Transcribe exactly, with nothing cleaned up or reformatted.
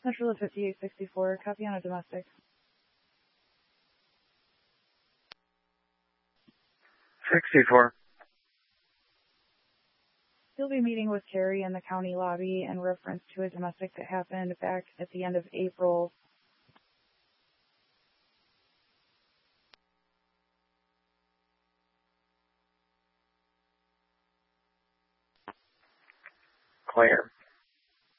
Central of fifty-eight sixty-four, copy on a domestic. sixty-four. You'll be meeting with Carrie in the county lobby in reference to a domestic that happened back at the end of April. Clear.